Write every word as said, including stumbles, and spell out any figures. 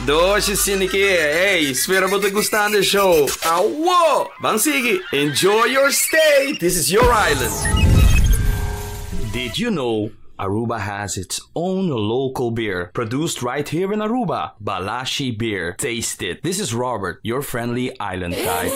Doce Siniki, hey, espero mo gustan the show. Awo! Bang sige, enjoy your stay. This is your island. Did you know Aruba has its own local beer produced right here in Aruba? Balashi Beer. Taste it. This is Robert, your friendly island guide.